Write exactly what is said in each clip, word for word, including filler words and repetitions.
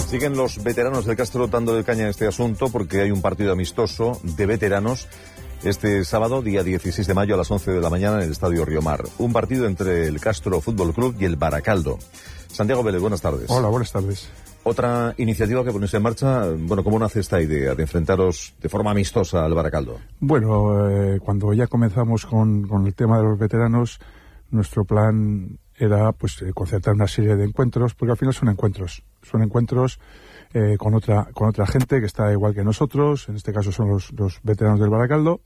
Siguen los veteranos del Castro dando de caña a este asunto porque hay un partido amistoso de veteranos este sábado, día dieciséis de mayo a las once de la mañana en el Estadio Riomar. Un partido entre el Castro Fútbol Club y el Baracaldo. Santiago Vélez, buenas tardes. Hola, buenas tardes. Otra iniciativa que ponéis en marcha, bueno, ¿cómo nace esta idea de enfrentaros de forma amistosa al Baracaldo? Bueno, eh, cuando ya comenzamos con, con el tema de los veteranos, nuestro plan era pues eh, concertar una serie de encuentros, porque al final son encuentros, son encuentros eh, con otra con otra gente que está igual que nosotros, en este caso son los, los veteranos del Baracaldo,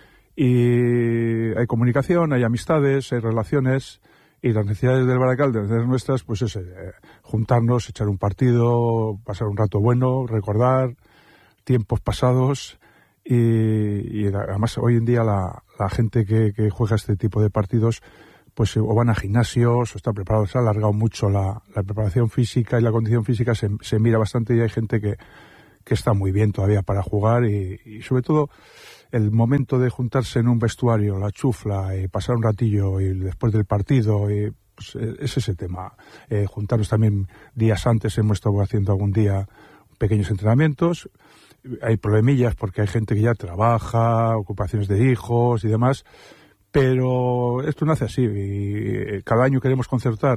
y hay comunicación, hay amistades, hay relaciones, y las necesidades del Baracaldo, las necesidades nuestras, pues es eh, juntarnos, echar un partido, pasar un rato bueno, recordar tiempos pasados, y, y además hoy en día la, la gente que, que juega este tipo de partidos pues o van a gimnasios o está preparado, se ha alargado mucho la, la preparación física y la condición física se, se mira bastante, y hay gente que, que está muy bien todavía para jugar, y, y sobre todo el momento de juntarse en un vestuario, la chufla, y pasar un ratillo y después del partido, y, pues, es ese tema. Eh, juntarnos también días antes, hemos estado haciendo algún día pequeños entrenamientos. Hay problemillas porque hay gente que ya trabaja, ocupaciones de hijos y demás, pero esto nace así, y cada año queremos concertar,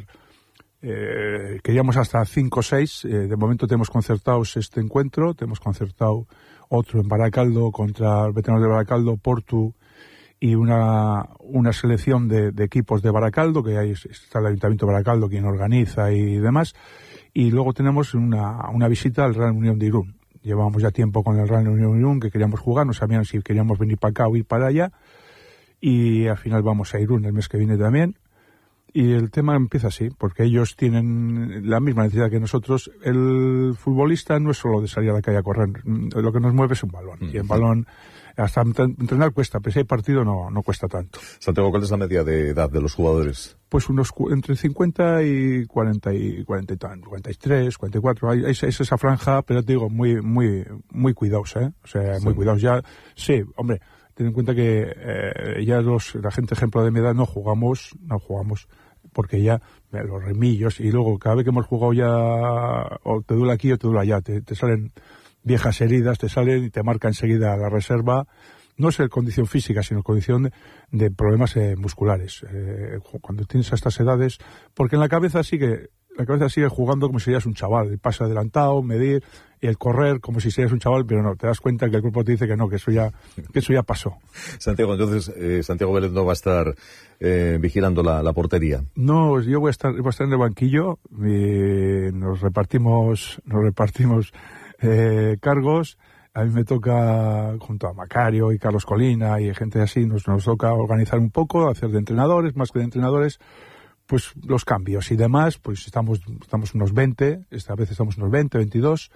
eh, queríamos hasta cinco o seis, eh, de momento tenemos concertados este encuentro, tenemos concertado otro en Baracaldo contra el veterano de Baracaldo, Portu, y una, una selección de, de equipos de Baracaldo, que ahí está el Ayuntamiento de Baracaldo quien organiza y demás, y luego tenemos una, una visita al Real Unión de Irún. Llevábamos ya tiempo con el Real Unión de Irún que queríamos jugar, no sabían si queríamos venir para acá o ir para allá, y al final vamos a Irún el mes que viene también, y el tema empieza así, porque ellos tienen la misma necesidad que nosotros. El futbolista no es solo de salir a la calle a correr, lo que nos mueve es un balón, mm-hmm. y el balón, hasta entrenar cuesta, pero si hay partido no, no cuesta tanto. Santiago, ¿cuál es la media de edad de los jugadores? Pues unos entre cincuenta y cuarenta y cuarenta y tantos, cuarenta y tres, cuarenta y cuatro, hay, es, es esa franja, pero te digo, muy, muy, muy cuidados, ¿eh? O sea, sí. muy cuidados ya, sí, hombre, ten en cuenta que eh, ya los, la gente ejemplo de mi edad no jugamos, no jugamos, porque ya eh, los remillos, y luego cada vez que hemos jugado ya, o te duele aquí o te duele allá, te, te salen viejas heridas, te salen y te marca enseguida la reserva. No es el condición física, sino condición de, de problemas eh, musculares. Eh, cuando tienes a estas edades, porque en la cabeza sigue, la cabeza sigue jugando como si serías un chaval, el paso adelantado, medir, y el correr como si serías un chaval, pero no, te das cuenta que el cuerpo te dice que no, que eso ya, que eso ya pasó. Santiago, entonces, eh, Santiago Vélez no va a estar eh, vigilando la, la portería. No, yo voy a estar, voy a estar en el banquillo, y nos repartimos, nos repartimos eh, cargos. A mí me toca, junto a Macario y Carlos Colina y gente así, nos, nos toca organizar un poco, hacer de entrenadores, más que de entrenadores, pues los cambios y demás. Pues estamos estamos unos veinte, esta vez estamos unos veinte, veintidós,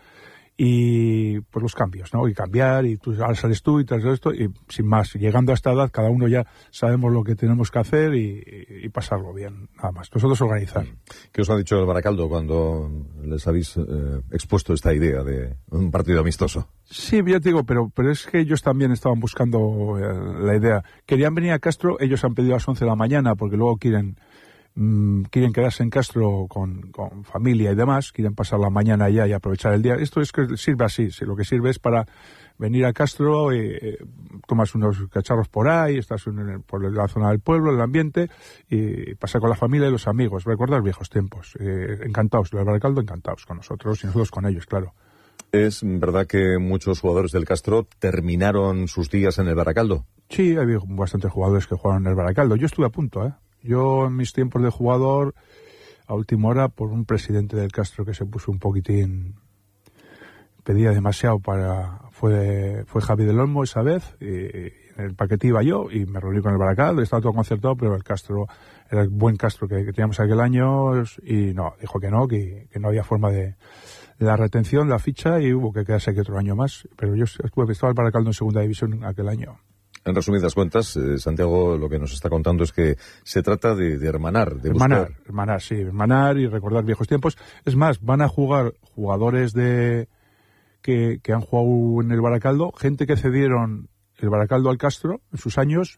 y pues los cambios, ¿no? Y cambiar, y tú, ahora sales tú y tal esto, y sin más, llegando a esta edad, cada uno ya sabemos lo que tenemos que hacer y, y, y pasarlo bien, nada más. Nosotros organizar. ¿Qué os ha dicho el Baracaldo cuando les habéis eh, expuesto esta idea de un partido amistoso? Sí, ya te digo, pero, pero es que ellos también estaban buscando eh, la idea. Querían venir a Castro, ellos han pedido a las once de la mañana, porque luego quieren... quieren quedarse en Castro con, con familia y demás, quieren pasar la mañana allá y aprovechar el día. Esto es que sirve así, si lo que sirve es para venir a Castro, y, eh, tomas unos cacharros por ahí, estás en el, por la zona del pueblo, el ambiente, y pasar con la familia y los amigos, recordar viejos tiempos. Eh, encantados, los Baracaldo encantados con nosotros y nosotros con ellos, claro. ¿Es verdad que muchos jugadores del Castro terminaron sus días en el Baracaldo? Sí, hay bastantes jugadores que jugaron en el Baracaldo. Yo estuve a punto, ¿eh? Yo, en mis tiempos de jugador, a última hora, por un presidente del Castro que se puso un poquitín, pedía demasiado para, fue, fue Javi del Olmo esa vez, y, y en el paquete iba yo, y me reuní con el Baracaldo, estaba todo concertado, pero el Castro, era el buen Castro que, que teníamos aquel año, y no, dijo que no, que, que no había forma de, de la retención, la ficha, y hubo que quedarse aquí otro año más, pero yo estuve, estaba el Baracaldo en segunda división aquel año. En resumidas cuentas, eh, Santiago lo que nos está contando es que se trata de, de hermanar, de hermanar, buscar... hermanar, sí, hermanar y recordar viejos tiempos. Es más, van a jugar jugadores de que, que han jugado en el Baracaldo, gente que cedieron el Baracaldo al Castro en sus años,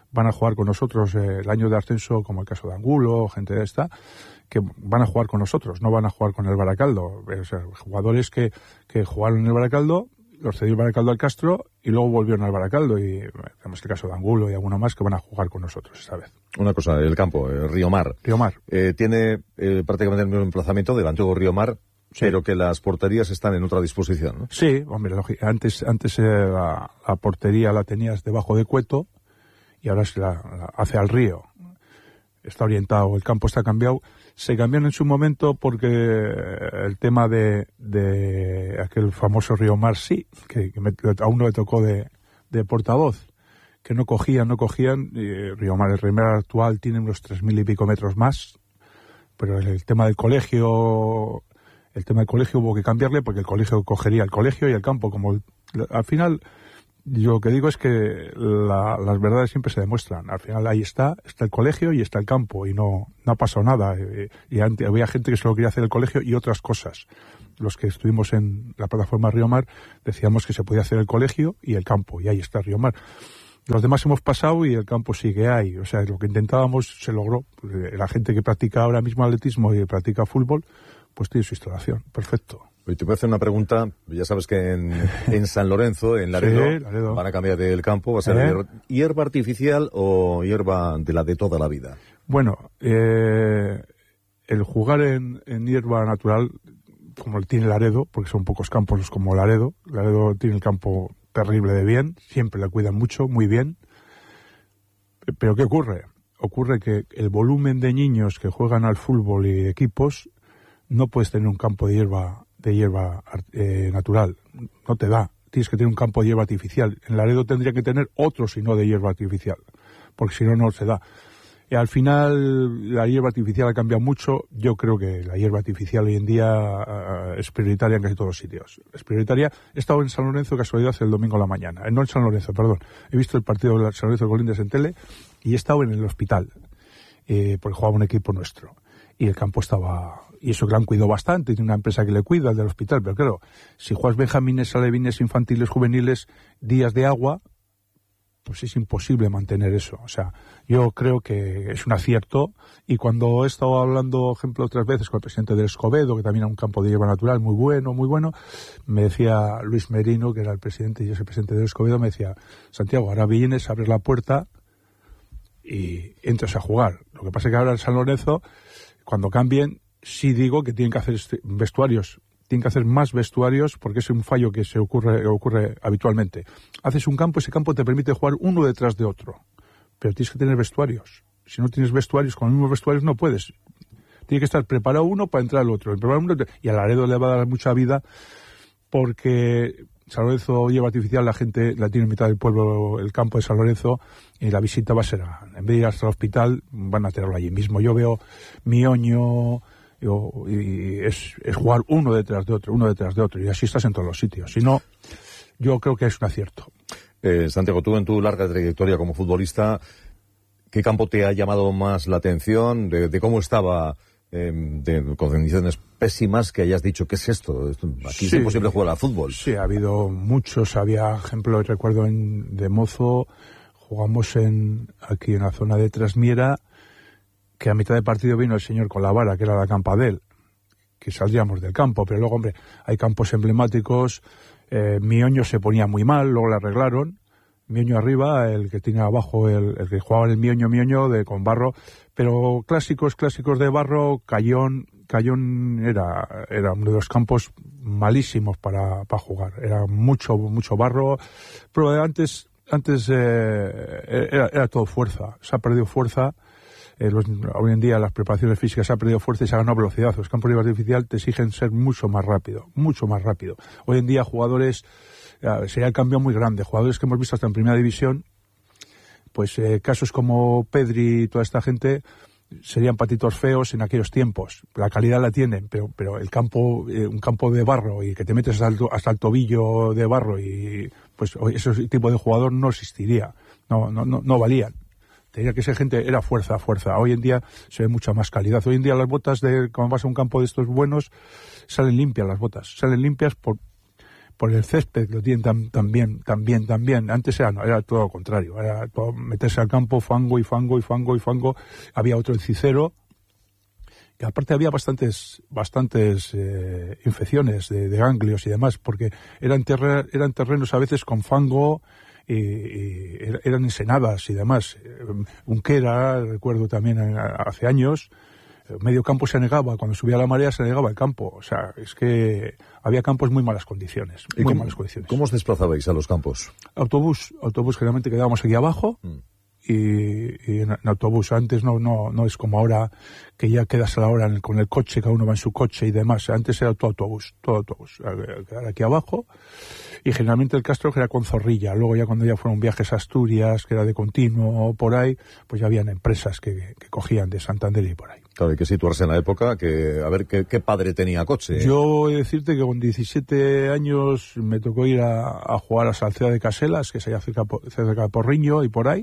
van a jugar con nosotros eh, el año de ascenso, como el caso de Angulo, gente de esta, que van a jugar con nosotros, no van a jugar con el Baracaldo. O sea, jugadores que, que jugaron en el Baracaldo, los cedió el Baracaldo al Castro y luego volvieron al Baracaldo. Y tenemos el caso de Angulo y alguno más que van a jugar con nosotros esta vez. Una cosa, el campo, el Río Mar. Río Mar. Eh, tiene eh, prácticamente el mismo emplazamiento del antiguo Río Mar, sí, pero que las porterías están en otra disposición, ¿no? Sí, hombre, antes, antes eh, la, la portería la tenías debajo de Cueto y ahora se la, la hace al río. Está orientado, el campo está cambiado. Se cambiaron en su momento porque el tema de, de aquel famoso Río Mar, sí, que, que me, a uno le tocó de, de portavoz, que no cogían, no cogían. Y Río Mar, el Río Mar actual, tiene unos tres mil y pico metros más, pero el, el tema del colegio, el tema del colegio hubo que cambiarle porque el colegio cogería el colegio y el campo, como el, al final. Yo lo que digo es que la, las verdades siempre se demuestran. Al final ahí está, está el colegio y está el campo y no, no ha pasado nada. Y, y antes, había gente que solo quería hacer el colegio y otras cosas. Los que estuvimos en la plataforma Río Mar decíamos que se podía hacer el colegio y el campo y ahí está Río Mar. Los demás hemos pasado y el campo sigue ahí. O sea, lo que intentábamos se logró. La gente que practica ahora mismo atletismo y practica fútbol, pues tiene su instalación. Perfecto. Oye, te voy a hacer una pregunta. Ya sabes que en, en San Lorenzo, en Laredo, sí, Laredo, van a cambiar el campo. ¿Va a ser ¿Eh? hierba artificial o hierba de la de toda la vida? Bueno, eh, el jugar en, en hierba natural, como tiene Laredo, porque son pocos campos como Laredo. Laredo tiene el campo terrible de bien, siempre la cuidan mucho, muy bien. Pero ¿qué ocurre? Ocurre que el volumen de niños que juegan al fútbol y equipos, no puedes tener un campo de hierba de hierba eh, natural, no te da, tienes que tener un campo de hierba artificial. En Laredo tendría que tener otro si no de hierba artificial, porque si no, no se da. Y al final la hierba artificial ha cambiado mucho. Yo creo que la hierba artificial hoy en día uh, es prioritaria en casi todos los sitios. Es prioritaria. He estado en San Lorenzo, casualidad, el domingo a la mañana. Eh, no en San Lorenzo, perdón. He visto el partido de San Lorenzo de Colindres en tele y he estado en el hospital, eh, porque jugaba un equipo nuestro. Y el campo estaba... Y eso que lo han cuidado bastante, tiene una empresa que le cuida, el del hospital, pero claro, si juegas benjamines, alevines, infantiles, juveniles, días de agua, pues es imposible mantener eso. O sea, yo creo que es un acierto, y cuando he estado hablando, ejemplo, otras veces con el presidente del Escobedo, que también era un campo de hierba natural muy bueno, muy bueno, me decía Luis Merino, que era el presidente y yo soy el presidente del Escobedo, me decía, Santiago, ahora vienes, abres la puerta y entras a jugar. Lo que pasa es que ahora en San Lorenzo, cuando cambien, sí digo que tienen que hacer vestuarios, tienen que hacer más vestuarios porque es un fallo que se ocurre, ocurre habitualmente. Haces un campo, ese campo te permite jugar uno detrás de otro, pero tienes que tener vestuarios. Si no tienes vestuarios, con los mismos vestuarios no puedes. Tiene que estar preparado uno para entrar el otro. Y a Laredo le va a dar mucha vida porque San Lorenzo hierba artificial, la gente la tiene en mitad del pueblo, el campo de San Lorenzo, y la visita va a ser, a, en vez de ir hasta el hospital, van a tenerlo allí mismo. Yo veo Mioño, yo, y es, es jugar uno detrás de otro, uno detrás de otro, y así estás en todos los sitios. Si no, yo creo que es un acierto. Eh, Santiago, tú en tu larga trayectoria como futbolista, ¿qué campo te ha llamado más la atención? ¿De, de cómo estaba, eh, de condiciones pésimas, que hayas dicho, ¿qué es esto? Aquí sí, es imposible jugar al fútbol. Sí, ha habido muchos. Había, ejemplo, recuerdo en, de mozo, jugamos en aquí en la zona de Trasmiera, que a mitad de partido vino el señor con la vara, que era la Campadel, que saldríamos del campo, pero luego, hombre, hay campos emblemáticos. eh, Mioño se ponía muy mal, luego lo arreglaron. Mioño arriba, el que tiene abajo, el, el que jugaba en el Mioño, Mioño, de, con barro, pero clásicos, clásicos de barro. Cayón, Cayón era, era uno de los campos malísimos para, para jugar, era mucho, mucho barro, pero antes, antes eh, era, era todo fuerza, se ha perdido fuerza. Eh, los, hoy en día las preparaciones físicas se ha perdido fuerza y se ha ganado velocidad. Los campos de hierba artificial te exigen ser mucho más rápido, mucho más rápido. Hoy en día jugadores, eh, sería el cambio muy grande, jugadores que hemos visto hasta en primera división, pues eh, casos como Pedri y toda esta gente serían patitos feos en aquellos tiempos. La calidad la tienen, pero pero el campo, eh, un campo de barro y que te metes hasta el, hasta el tobillo de barro, y pues ese tipo de jugador no existiría, no no no, no valían. Tenía que ser gente, era fuerza, fuerza. Hoy en día se ve mucha más calidad. Hoy en día las botas, de cuando vas a un campo de estos buenos, salen limpias las botas. Salen limpias por, por el césped, lo tienen tan, tan bien, tan bien, tan bien. Antes era, no, era todo lo contrario, era todo meterse al campo, fango y fango y fango y fango. Había otro encicero, y aparte había bastantes, bastantes eh, infecciones de, de ganglios y demás, porque eran, terre, eran terrenos a veces con fango, y, y eran ensenadas y demás. Unquera, recuerdo también hace años, medio campo se anegaba, cuando subía la marea se anegaba el campo. O sea, es que había campos en muy malas condiciones. Muy cómo, malas condiciones. ¿Cómo os desplazabais a los campos? Autobús, autobús, generalmente quedábamos aquí abajo. Mm. Y, y en, en autobús. Antes no no no es como ahora, que ya quedas a la hora en el, con el coche, cada uno va en su coche y demás. Antes era todo autobús, todo autobús. Quedar aquí abajo, y generalmente el Castro era con Zorrilla. Luego ya cuando ya fueron viajes a Asturias, que era de continuo por ahí, pues ya habían empresas que, que cogían de Santander y por ahí. Claro, hay que situarse en la época, que a ver qué, qué padre tenía coche. Yo he de decirte que con diecisiete años me tocó ir a, a jugar a Salceda de Caselas, que es allá cerca, cerca de Porriño y por ahí.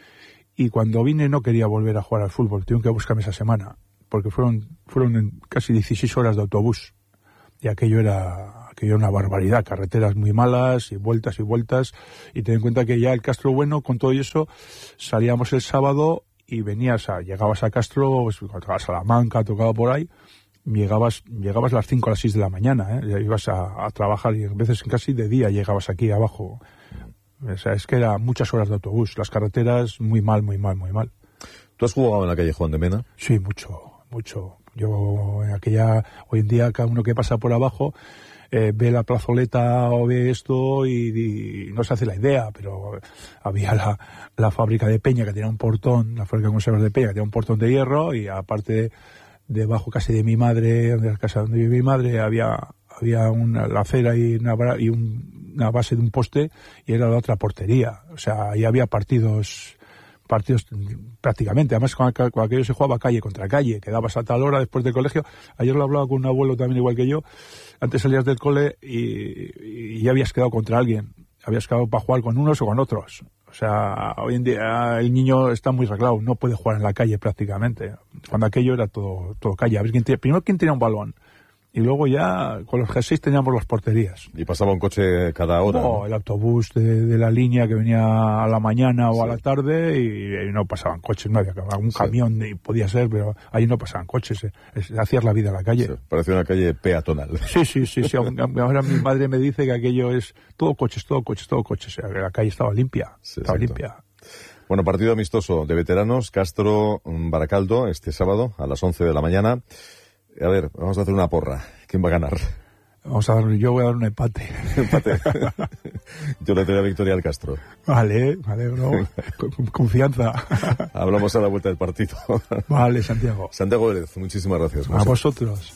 Y cuando vine no quería volver a jugar al fútbol, tengo que buscarme esa semana, porque fueron fueron casi dieciséis horas de autobús, y aquello era aquello era una barbaridad, carreteras muy malas y vueltas y vueltas, y ten en cuenta que ya el Castro Bueno, con todo eso, salíamos el sábado y venías a, llegabas a Castro, pues, a Salamanca, tocado por ahí, llegabas llegabas a las cinco a las seis de la mañana, ¿eh? Ibas a, a trabajar, y a veces casi de día llegabas aquí abajo. O sea, es que era muchas horas de autobús, las carreteras muy mal, muy mal, muy mal. ¿Tú has jugado en la calle Juan de Mena? Sí, mucho, mucho. Yo en aquella, hoy en día cada uno que pasa por abajo eh, ve la plazoleta o ve esto y, y no se hace la idea, pero había la, la fábrica de Peña que tenía un portón, la fábrica de conservas de Peña que tenía un portón de hierro, y aparte debajo casi de mi madre, de la casa donde vive mi madre, había había una la acera y una, y un una base de un poste, y era la otra portería. O sea, ahí había partidos partidos prácticamente. Además, cuando, cuando aquello se jugaba calle contra calle, quedabas a tal hora después del colegio. Ayer lo hablaba con un abuelo también igual que yo. Antes salías del cole y, y ya habías quedado contra alguien. Habías quedado para jugar con unos o con otros. O sea, hoy en día el niño está muy reglado, no puede jugar en la calle prácticamente. Cuando aquello era todo, todo calle. A ver quién tenía, primero quién tenía un balón. Y luego ya con los G seis teníamos las porterías. ¿Y pasaba un coche cada hora? No, ¿no? El autobús de, de la línea que venía a la mañana o sí. a la tarde, y, y no pasaban coches, no había algún sí. camión y podía ser, pero ahí no pasaban coches, es, hacías la vida en la calle. Sí, parecía una calle peatonal. Sí, sí, sí, sí. Ahora mi madre me dice que aquello es todo coches, todo coches, todo coches. La calle estaba limpia, sí, estaba exacto. limpia. Bueno, partido amistoso de veteranos, Castro-Baracaldo, este sábado a las once de la mañana. A ver, vamos a hacer una porra. ¿Quién va a ganar? Vamos a dar, yo voy a dar un empate. ¿Empate? Yo le doy la victoria al Castro. Vale, vale, bro. Con confianza. Hablamos a la vuelta del partido. Vale, Santiago. Santiago Vélez, muchísimas gracias. A vosotros.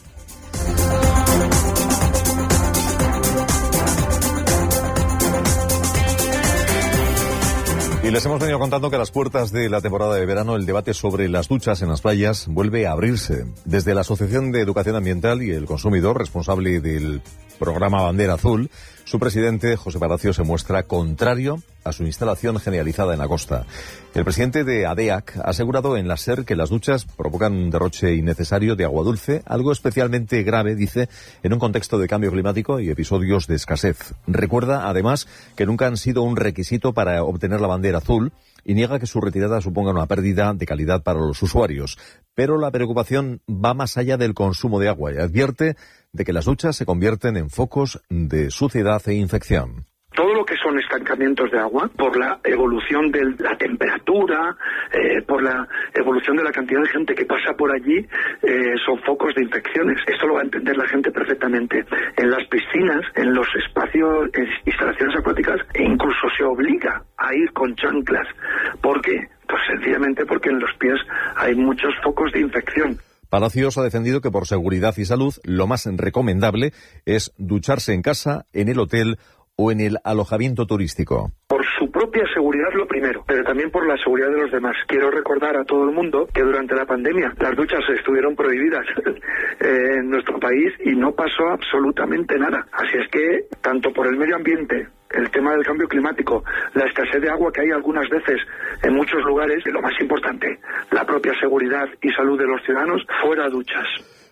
Y les hemos venido contando que a las puertas de la temporada de verano el debate sobre las duchas en las playas vuelve a abrirse. Desde la Asociación de Educación Ambiental y el Consumidor, responsable del programa Bandera Azul, su presidente, José Palacio, se muestra contrario a su instalación generalizada en la costa. El presidente de ADEAC ha asegurado en la SER que las duchas provocan un derroche innecesario de agua dulce, algo especialmente grave, dice, en un contexto de cambio climático y episodios de escasez. Recuerda, además, que nunca han sido un requisito para obtener la bandera azul, y niega que su retirada suponga una pérdida de calidad para los usuarios. Pero la preocupación va más allá del consumo de agua y advierte de que las duchas se convierten en focos de suciedad e infección. Todo lo que son estancamientos de agua, por la evolución de la temperatura, eh, por la evolución de la cantidad de gente que pasa por allí, eh, son focos de infecciones. Esto lo va a entender la gente perfectamente. En las piscinas, en los espacios, en instalaciones acuáticas, e incluso se obliga a ir con chanclas. ¿Por qué? Pues sencillamente porque en los pies hay muchos focos de infección. Palacios ha defendido que por seguridad y salud lo más recomendable es ducharse en casa, en el hotel o en el alojamiento turístico. Por su propia seguridad lo primero, pero también por la seguridad de los demás. Quiero recordar a todo el mundo que durante la pandemia las duchas estuvieron prohibidas en nuestro país y no pasó absolutamente nada. Así es que, tanto por el medio ambiente, el tema del cambio climático, la escasez de agua que hay algunas veces en muchos lugares, y lo más importante, la propia seguridad y salud de los ciudadanos, fuera duchas.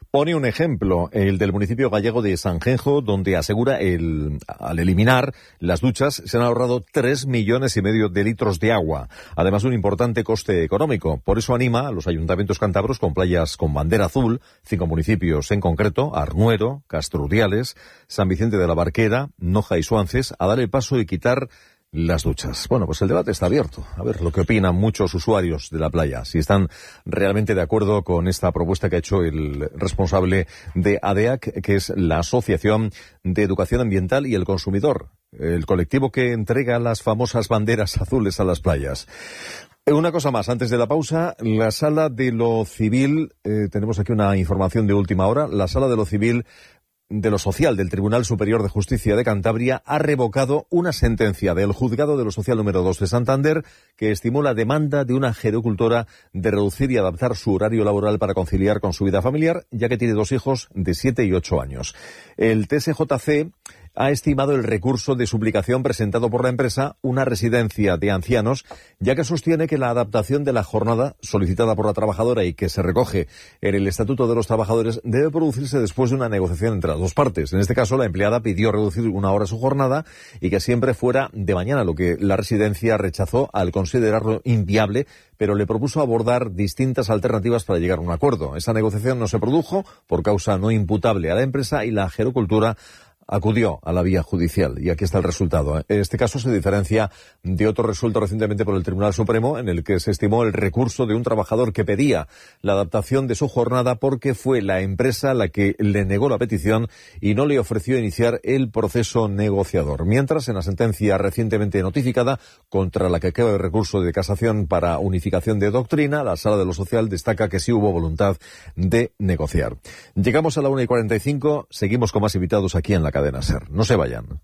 Pone un ejemplo, el del municipio gallego de Sanjenjo, donde asegura el al eliminar las duchas se han ahorrado tres millones y medio de litros de agua, además de un importante coste económico. Por eso anima a los ayuntamientos cántabros con playas con bandera azul, cinco municipios en concreto, Arnuero, Castrudiales, San Vicente de la Barquera, Noja y Suances, a dar el paso y quitar las duchas. Bueno, pues el debate está abierto. A ver lo que opinan muchos usuarios de la playa, si están realmente de acuerdo con esta propuesta que ha hecho el responsable de A D E A C, que es la Asociación de Educación Ambiental y el Consumidor, el colectivo que entrega las famosas banderas azules a las playas. Una cosa más, antes de la pausa, la Sala de lo Civil, eh, tenemos aquí una información de última hora, la Sala de lo Civil de lo Social del Tribunal Superior de Justicia de Cantabria ha revocado una sentencia del Juzgado de lo Social número dos de Santander que estimó la demanda de una gerocultora de reducir y adaptar su horario laboral para conciliar con su vida familiar, ya que tiene dos hijos de siete y ocho años. El T S J C ha estimado el recurso de suplicación presentado por la empresa, una residencia de ancianos, ya que sostiene que la adaptación de la jornada solicitada por la trabajadora y que se recoge en el Estatuto de los Trabajadores debe producirse después de una negociación entre las dos partes. En este caso, la empleada pidió reducir una hora su jornada y que siempre fuera de mañana, lo que la residencia rechazó al considerarlo inviable, pero le propuso abordar distintas alternativas para llegar a un acuerdo. Esa negociación no se produjo por causa no imputable a la empresa y la gerocultura acudió a la vía judicial y aquí está el resultado. Este caso se diferencia de otro resuelto recientemente por el Tribunal Supremo en el que se estimó el recurso de un trabajador que pedía la adaptación de su jornada porque fue la empresa la que le negó la petición y no le ofreció iniciar el proceso negociador. Mientras, en la sentencia recientemente notificada contra la que queda el recurso de casación para unificación de doctrina, la Sala de lo Social destaca que sí hubo voluntad de negociar. Llegamos a la una y cuarenta y cinco, seguimos con más invitados aquí en la cadena SER. No se vayan.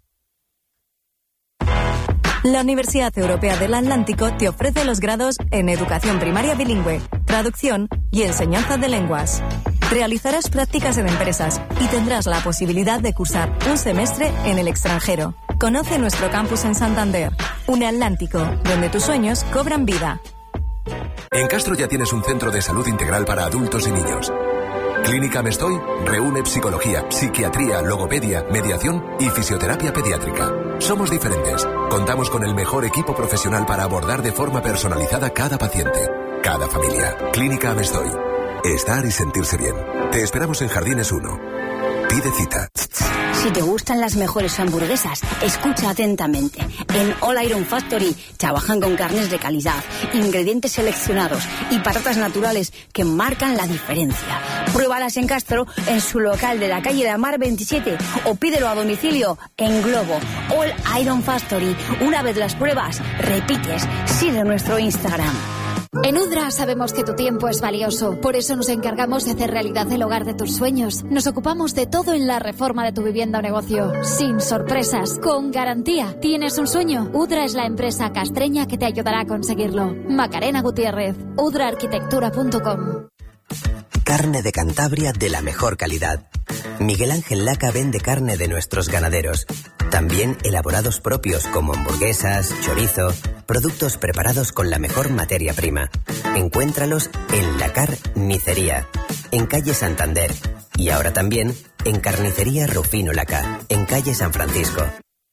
La Universidad Europea del Atlántico te ofrece los grados en Educación Primaria Bilingüe, Traducción y Enseñanza de Lenguas. Realizarás prácticas en empresas y tendrás la posibilidad de cursar un semestre en el extranjero. Conoce nuestro campus en Santander, un Atlántico, donde tus sueños cobran vida. En Castro ya tienes un centro de salud integral para adultos y niños. Clínica Mestoy reúne psicología, psiquiatría, logopedia, mediación y fisioterapia pediátrica. Somos diferentes. Contamos con el mejor equipo profesional para abordar de forma personalizada cada paciente, cada familia. Clínica Mestoy. Estar y sentirse bien. Te esperamos en Jardines uno. Pide cita. Si te gustan las mejores hamburguesas, escucha atentamente. En All Iron Factory trabajan con carnes de calidad, ingredientes seleccionados y patatas naturales que marcan la diferencia. Pruébalas en Castro, en su local de la calle de Mar veintisiete o pídelo a domicilio en Globo. All Iron Factory. Una vez las pruebas, repites. Sigue nuestro Instagram. En Udra sabemos que tu tiempo es valioso, por eso nos encargamos de hacer realidad el hogar de tus sueños. Nos ocupamos de todo en la reforma de tu vivienda o negocio, sin sorpresas, con garantía. ¿Tienes un sueño? Udra es la empresa castreña que te ayudará a conseguirlo. Macarena Gutiérrez, udra arquitectura punto com. Carne de Cantabria de la mejor calidad. Miguel Ángel Laca vende carne de nuestros ganaderos. También elaborados propios como hamburguesas, chorizo, productos preparados con la mejor materia prima. Encuéntralos en La Carnicería, en calle Santander. Y ahora también en Carnicería Rufino Laca, en calle San Francisco.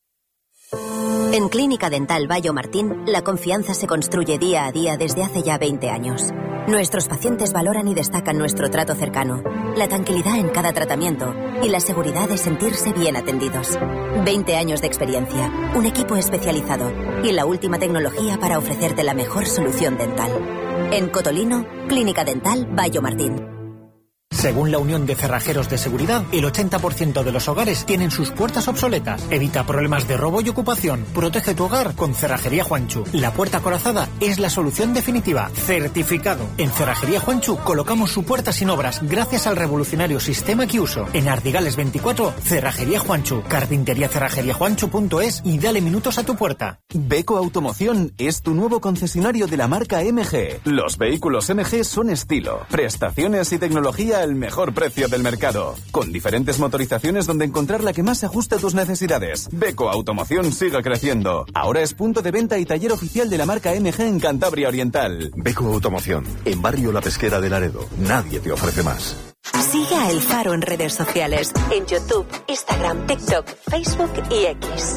En Clínica Dental Bayo Martín, la confianza se construye día a día desde hace ya veinte años. Nuestros pacientes valoran y destacan nuestro trato cercano, la tranquilidad en cada tratamiento y la seguridad de sentirse bien atendidos. veinte años de experiencia, un equipo especializado y la última tecnología para ofrecerte la mejor solución dental. En Cotolino, Clínica Dental Bayo Martín. Según la Unión de Cerrajeros de Seguridad, el ochenta por ciento de los hogares tienen sus puertas obsoletas. Evita problemas de robo y ocupación. Protege tu hogar con Cerrajería Juanchu. La puerta acorazada es la solución definitiva. Certificado. En Cerrajería Juanchu colocamos su puerta sin obras gracias al revolucionario sistema que uso. En Ardigales veinticuatro, Cerrajería Juanchu. Carpintería cerrajería juanchu punto es y dale minutos a tu puerta. Beko Automoción es tu nuevo concesionario de la marca M G. Los vehículos M G son estilo, prestaciones y tecnología al mejor precio del mercado, con diferentes motorizaciones donde encontrar la que más se ajuste a tus necesidades. Beko Automoción sigue creciendo. Ahora es punto de venta y taller oficial de la marca M G en Cantabria Oriental. Beko Automoción, en Barrio La Pesquera de Laredo. Nadie te ofrece más. Sigue a El Faro en redes sociales, en YouTube, Instagram, TikTok, Facebook y X.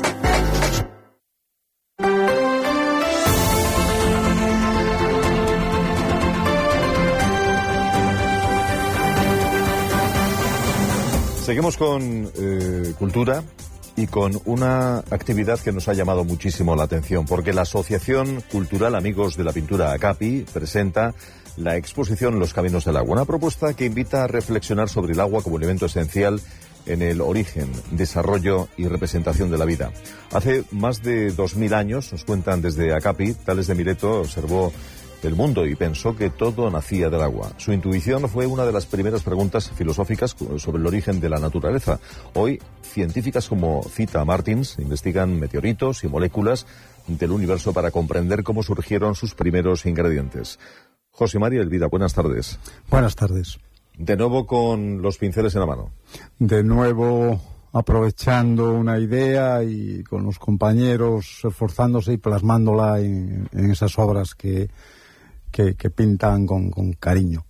Seguimos con eh, cultura y con una actividad que nos ha llamado muchísimo la atención, porque la Asociación Cultural Amigos de la Pintura ACAPI presenta la exposición Los Caminos del Agua, una propuesta que invita a reflexionar sobre el agua como elemento esencial en el origen, desarrollo y representación de la vida. Hace más de dos mil años, nos cuentan desde ACAPI, Tales de Mileto observó el mundo y pensó que todo nacía del agua. Su intuición fue una de las primeras preguntas filosóficas sobre el origen de la naturaleza. Hoy, científicas como Zita Martins investigan meteoritos y moléculas del universo para comprender cómo surgieron sus primeros ingredientes. José María Elvida, buenas tardes. Buenas tardes. De nuevo con los pinceles en la mano. De nuevo aprovechando una idea y con los compañeros esforzándose y plasmándola en, en esas obras que, que, que pintan con, con cariño.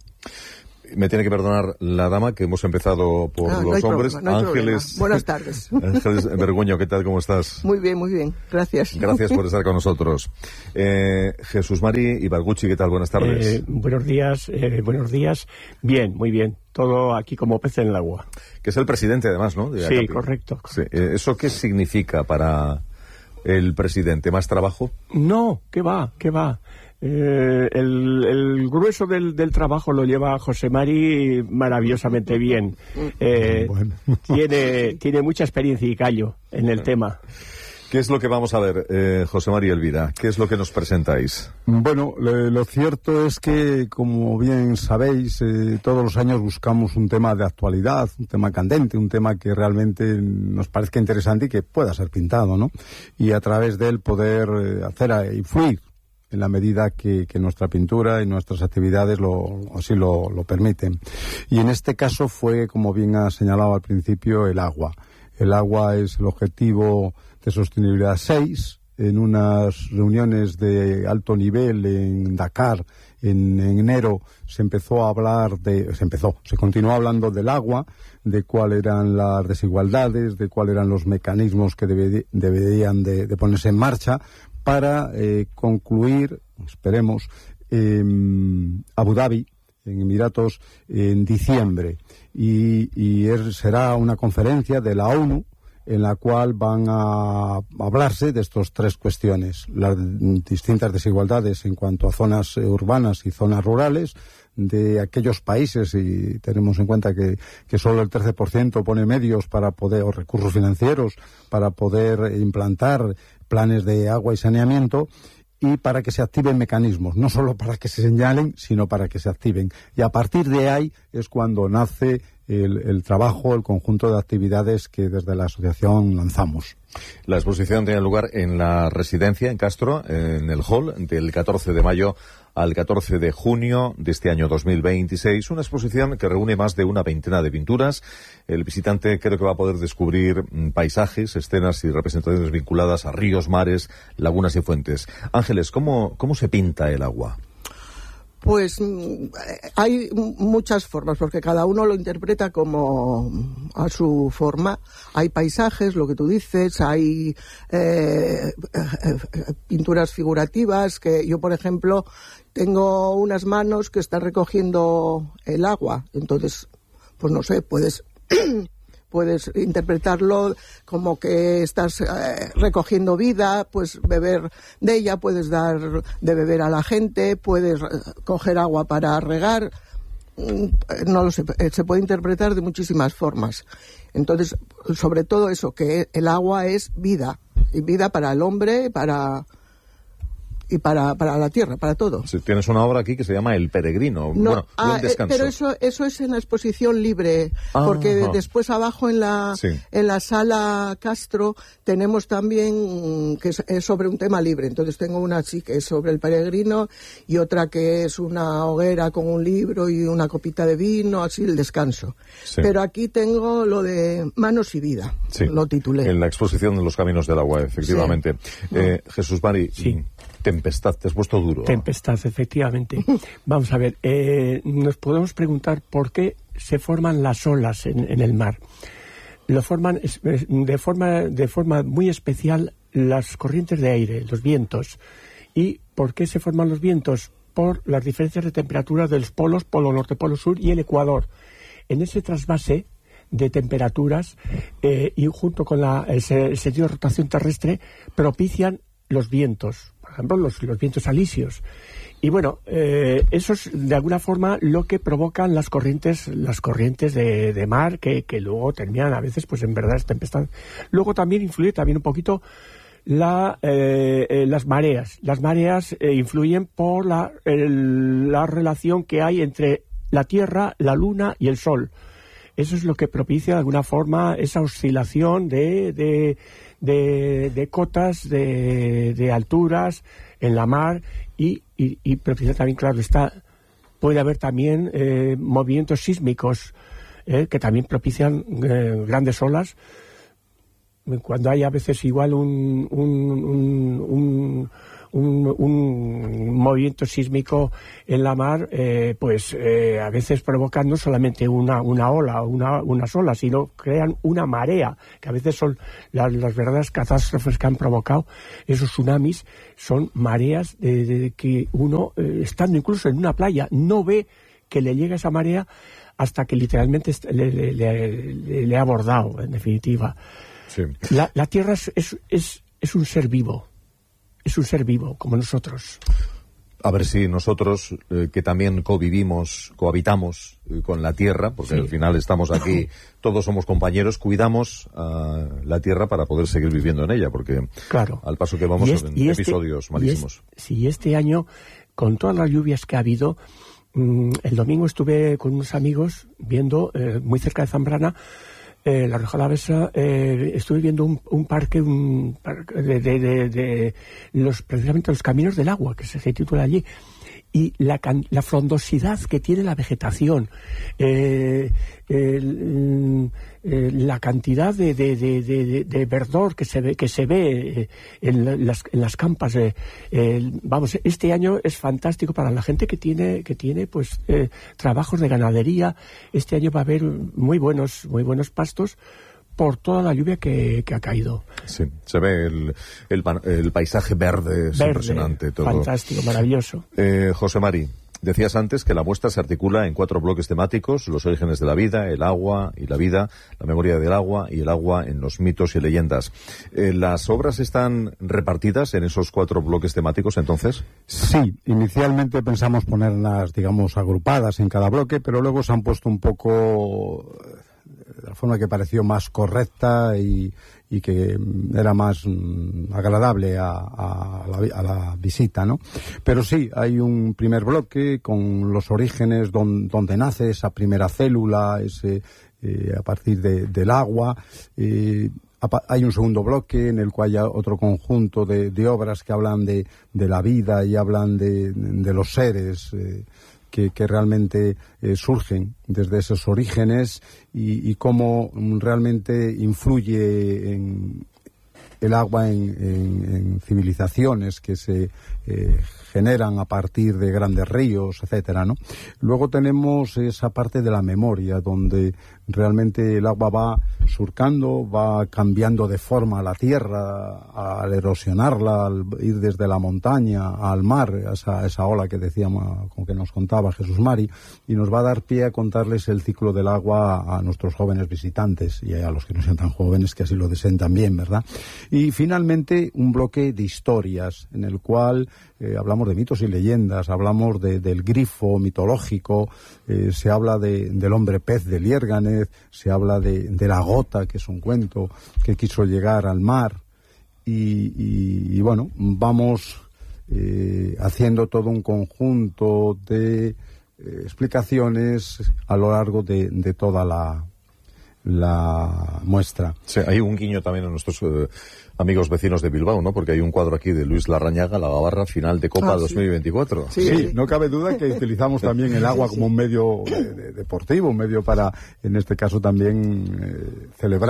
Me tiene que perdonar la dama que hemos empezado por ah, los no hombres. Problema, no Ángeles. Buenas tardes. Ángeles Bergoño, ¿qué tal? ¿Cómo estás? Muy bien, muy bien. Gracias. Gracias por estar con nosotros. Eh, Jesús Mari Ibarguchi, ¿qué tal? Buenas tardes. Eh, buenos días, eh, buenos días. Bien, muy bien. Todo aquí como pez en el agua. Que es el presidente, además, ¿no? De sí, ACAPI. correcto. Sí. ¿Eso qué significa para el presidente? ¿Más trabajo? No, ¿qué va? ¿Qué va? Eh, el, el grueso del, del trabajo lo lleva José Mari maravillosamente bien. Eh, bueno. tiene, tiene mucha experiencia y callo en el tema. ¿Qué es lo que vamos a ver, eh, José María Elvira? ¿Qué es lo que nos presentáis? Bueno, lo, lo cierto es que, como bien sabéis, eh, todos los años buscamos un tema de actualidad, un tema candente, un tema que realmente nos parezca interesante y que pueda ser pintado, ¿no? Y a través de él poder eh, hacer a, influir en la medida que, que nuestra pintura y nuestras actividades lo, así lo, lo permiten. Y en este caso fue, como bien ha señalado al principio, el agua. El agua es el objetivo de sostenibilidad seis, en unas reuniones de alto nivel en Dakar en, en enero se empezó a hablar de, se empezó, se continuó hablando del agua, de cuáles eran las desigualdades, de cuáles eran los mecanismos que debe, deberían de, de ponerse en marcha para eh, concluir, esperemos, eh, Abu Dhabi, en Emiratos, en diciembre. Y, y es, será una conferencia de la ONU en la cual van a hablarse de estas tres cuestiones: las distintas desigualdades en cuanto a zonas urbanas y zonas rurales de aquellos países, y tenemos en cuenta que, que solo el trece por ciento pone medios para poder, o recursos financieros, para poder implantar planes de agua y saneamiento, y para que se activen mecanismos, no solo para que se señalen, sino para que se activen. Y a partir de ahí es cuando nace el, el trabajo, el conjunto de actividades que desde la asociación lanzamos. La exposición tiene lugar en la residencia, en Castro, en el hall, del catorce de mayo al catorce de junio de este año dos mil veintiséis. Una exposición que reúne más de una veintena de pinturas. El visitante creo que va a poder descubrir paisajes, escenas y representaciones vinculadas a ríos, mares, lagunas y fuentes. Ángeles, ¿cómo, cómo se pinta el agua? Pues hay muchas formas, porque cada uno lo interpreta como a su forma. Hay paisajes, lo que tú dices, hay eh, eh, pinturas figurativas, que yo, por ejemplo, tengo unas manos que están recogiendo el agua. Entonces, pues no sé, puedes... puedes interpretarlo como que estás eh, recogiendo vida, pues beber de ella, puedes dar de beber a la gente, puedes coger agua para regar, no lo sé, se puede interpretar de muchísimas formas. Entonces, sobre todo eso, que el agua es vida, y vida para el hombre, para... y para, para la tierra, para todo. Sí, tienes una obra aquí que se llama El Peregrino. No, bueno, ah, Buen Descanso. Pero eso, eso es en la exposición libre, ah, porque ah. después abajo en la, sí. en la sala Castro tenemos también que es, es sobre un tema libre. Entonces tengo una así que es sobre el peregrino y otra que es una hoguera con un libro y una copita de vino, así el descanso. Sí. Pero aquí tengo lo de Manos y Vida, sí. lo titulé. En la exposición de los caminos del agua, efectivamente. Sí. Eh, Jesús Mari, sí. Tempestad, te has puesto duro. Tempestad, efectivamente. Vamos a ver, eh, nos podemos preguntar por qué se forman las olas en, en el mar. Lo forman de forma, de forma muy especial las corrientes de aire, los vientos. ¿Y por qué se forman los vientos? Por las diferencias de temperatura de los polos, polo norte, polo sur y el ecuador. En ese trasvase de temperaturas eh, y junto con la, el, el sentido de rotación terrestre propician los vientos, por ejemplo los, los vientos alisios. Y bueno, eh, eso es de alguna forma lo que provocan las corrientes, las corrientes de, de mar que, que luego terminan a veces pues en verdaderas tempestades. Luego también influye también un poquito la, eh, eh, las mareas. Las mareas eh, influyen por la, el, la relación que hay entre la Tierra, la Luna y el Sol. Eso es lo que propicia de alguna forma esa oscilación de, de, de, de cotas, de, de alturas en la mar y, y, y propicia también, claro, está, puede haber también eh, movimientos sísmicos eh, que también propician eh, grandes olas. Cuando hay a veces igual un, un, un, un, un, un movimiento sísmico en la mar, eh, pues eh, a veces provocan no solamente una, una ola o una, unas olas, sino crean una marea, que a veces son las, las verdaderas catástrofes que han provocado esos tsunamis, son mareas de, de, de que uno, eh, estando incluso en una playa, no ve que le llega esa marea hasta que literalmente le, le, le, le, le ha abordado, en definitiva. Sí. La, la Tierra es, es, es, es un ser vivo, es un ser vivo, como nosotros. A ver si nosotros, eh, que también convivimos, cohabitamos eh, con la Tierra, porque sí, al final estamos aquí, todos somos compañeros, cuidamos a uh, la Tierra para poder seguir viviendo en ella, porque claro, al paso que vamos este, en este, episodios malísimos. Y es, sí, este año, con todas las lluvias que ha habido, mmm, el domingo estuve con unos amigos viendo, eh, muy cerca de Zambrana, Eh, la Rioja Alavesa, eh, estuve viendo un, un parque, un parque de, de, de, de los, precisamente los caminos del agua, que se, se titula allí, y la, la frondosidad que tiene la vegetación, eh, el, eh, la cantidad de, de, de, de, de verdor que se ve, que se ve en las, en las campas. Eh, eh, vamos, este año es fantástico para la gente que tiene, que tiene pues eh, trabajos de ganadería. Este año va a haber muy buenos, muy buenos pastos por toda la lluvia que, que ha caído. Sí, se ve el, el, el paisaje verde, es verde, impresionante todo. Fantástico, maravilloso. Eh, José Mari, decías antes que la muestra se articula en cuatro bloques temáticos: los orígenes de la vida, el agua y la vida, la memoria del agua y el agua en los mitos y leyendas. Eh, ¿Las obras están repartidas en esos cuatro bloques temáticos entonces? Sí, inicialmente pensamos ponerlas, digamos, agrupadas en cada bloque, pero luego se han puesto un poco de la forma que pareció más correcta y, y que era más mm, agradable a, a, la, a la visita, ¿no? Pero sí, hay un primer bloque con los orígenes don, donde nace esa primera célula, ese eh, a partir de, del agua. Eh, Hay un segundo bloque en el cual hay otro conjunto de, de obras que hablan de, de la vida y hablan de, de los seres eh, que, que realmente eh, surgen desde esos orígenes y, y cómo realmente influye en el agua en, en, en civilizaciones que se eh, generan a partir de grandes ríos, etcétera, ¿no? Luego tenemos esa parte de la memoria, donde realmente el agua va surcando, va cambiando de forma a la tierra, al erosionarla, al ir desde la montaña al mar, esa, esa ola que decíamos, como que nos contaba Jesús Mari, y nos va a dar pie a contarles el ciclo del agua a nuestros jóvenes visitantes y a los que no sean tan jóvenes, que así lo deseen también, ¿verdad? Y finalmente un bloque de historias en el cual eh, hablamos de mitos y leyendas, hablamos de, del grifo mitológico, eh, se habla de, del hombre pez de Liérganez, se habla de, de la gota, que es un cuento que quiso llegar al mar, y, y, y bueno, vamos eh, haciendo todo un conjunto de eh, explicaciones a lo largo de, de toda la la muestra. Sí, hay un guiño también a nuestros eh, amigos vecinos de Bilbao, ¿no? Porque hay un cuadro aquí de Luis Larrañaga, La Gabarra, final de Copa ah, dos mil veinticuatro. Sí. Sí, sí, no cabe duda que utilizamos también el agua como un medio de, de, deportivo, un medio para, en este caso, también eh, celebrar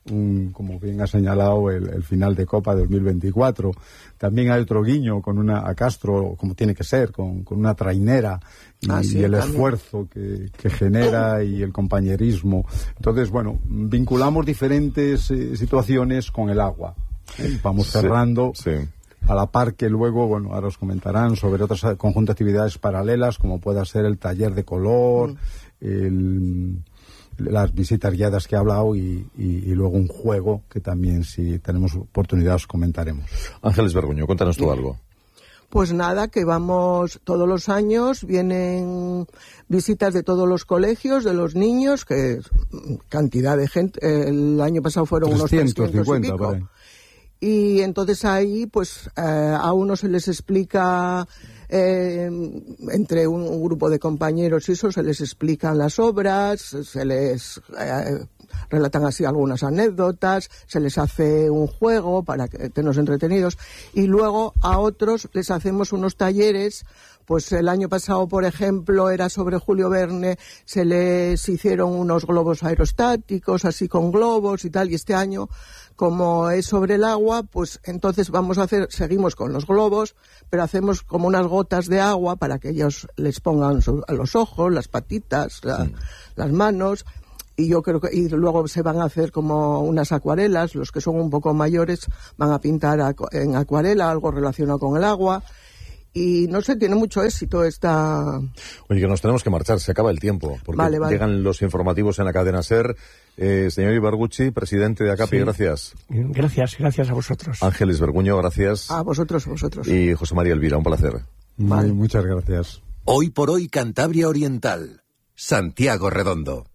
un, como bien ha señalado, el, el final de Copa dos mil veinticuatro. También hay otro guiño con una a Castro, como tiene que ser, con, con una trainera y, ah, sí, y el también. esfuerzo que, que genera y el compañerismo. Entonces, bueno, vinculamos diferentes eh, situaciones con el agua. ¿eh? Vamos cerrando. Sí, sí. A la par que luego, bueno, ahora os comentarán sobre otras conjuntos de actividades paralelas, como pueda ser el taller de color, mm. el, las visitas guiadas que he hablado y, y, y luego un juego que también, si tenemos oportunidad, os comentaremos. Ángeles Berguño, cuéntanos tú algo. Pues nada, que vamos todos los años, vienen visitas de todos los colegios, de los niños, que cantidad de gente, el año pasado fueron unos trescientos cincuenta y pico. Por ahí. Y entonces ahí, pues, eh, a uno se les explica, eh, entre un, un grupo de compañeros y eso, se les explican las obras, se les eh, relatan así algunas anécdotas, se les hace un juego para que estemos entretenidos, y luego a otros les hacemos unos talleres. Pues el año pasado, por ejemplo, era sobre Julio Verne, se les hicieron unos globos aerostáticos, así con globos y tal, y este año, como es sobre el agua, pues entonces vamos a hacer, seguimos con los globos, pero hacemos como unas gotas de agua para que ellos les pongan su, a los ojos, las patitas, la, mm. las manos, y yo creo que, y luego se van a hacer como unas acuarelas, los que son un poco mayores van a pintar acu- en acuarela algo relacionado con el agua. Y no sé, tiene mucho éxito esta... Oye, que nos tenemos que marchar, se acaba el tiempo, porque vale, vale. llegan los informativos en la cadena SER. Eh, señor Ibarguchi, presidente de ACAPI, sí. gracias. Gracias, gracias a vosotros. Ángeles Berguño, gracias. A vosotros, a vosotros. Y José María Elvira, un placer. Vale. Muchas gracias. Hoy por hoy, Cantabria Oriental. Santiago Redondo.